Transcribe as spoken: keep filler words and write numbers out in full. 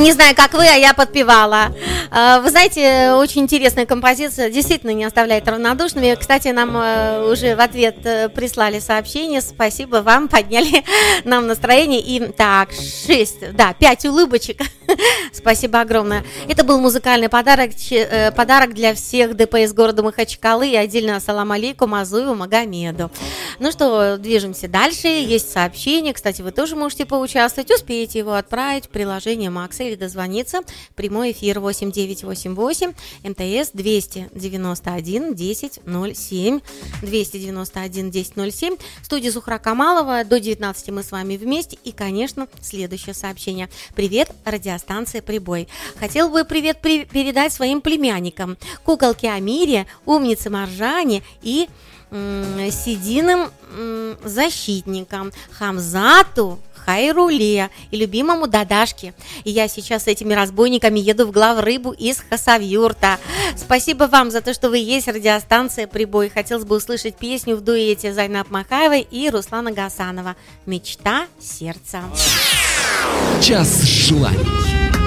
Не знаю, как вы, а я подпевала. Вы знаете, очень интересная композиция, действительно не оставляет равнодушными. Кстати, нам уже в ответ прислали сообщение. Спасибо вам, подняли нам настроение. И так, шесть, да, пять улыбочек. Спасибо огромное. Это был музыкальный подарок, подарок для всех ДПС города Махачкалы и отдельно ассалам алейкум Азуеву Магомеду. Ну что, движемся дальше. Есть сообщение. Кстати, вы тоже можете поучаствовать. Успеете его отправить в приложение Макса или дозвониться. Прямой эфир восемь девятьсот восемьдесят восемь МТС двести девяносто один десять ноль семь. двести девяносто один десять ноль семь. В студии Зухра Камалова. До девятнадцати мы с вами вместе. И, конечно, следующее сообщение. Привет, радиостанция «Прибой». Хотел бы привет при- передать своим племянникам. Куколке Амире, умнице Маржане и м- Сидиным м- защитникам Хамзату, Хайруле и любимому Дадашке. И я сейчас с этими разбойниками еду в Главрыбу из Хасавюрта. Спасибо вам за то, что вы есть, радиостанция «Прибой». Хотелось бы услышать песню в дуэте Зайнаб Махаевой и Руслана Гасанова «Мечта сердца». Час желаний.